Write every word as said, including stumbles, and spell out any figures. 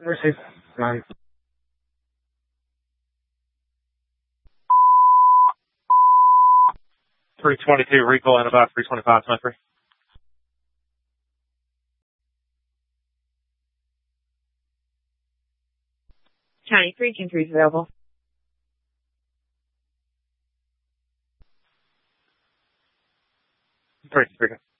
Receive. Nine. three twenty-two, recall at about three twenty-five, twenty-three. County three two three is available. three, three.